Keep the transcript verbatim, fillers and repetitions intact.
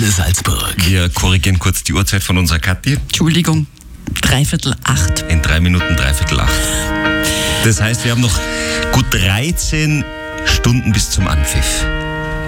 Antenne Salzburg. Wir korrigieren kurz die Uhrzeit von unserer Kathi. Entschuldigung, dreiviertel acht. In drei Minuten dreiviertel acht. Das heißt, wir haben noch gut dreizehn Stunden bis zum Anpfiff.